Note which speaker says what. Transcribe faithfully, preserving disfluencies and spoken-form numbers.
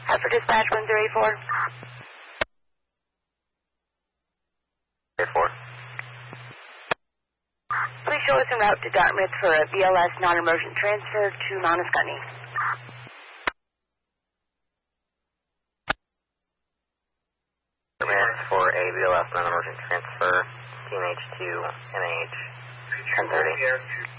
Speaker 1: Uh, for dispatch one zero eight four.
Speaker 2: eight four.
Speaker 1: Please show us en route to Dartmouth for a B L S non-emergent transfer to Mount Ascutney.
Speaker 2: Dartmouth for a B L S non-emergent transfer, T M H to M H ten thirty.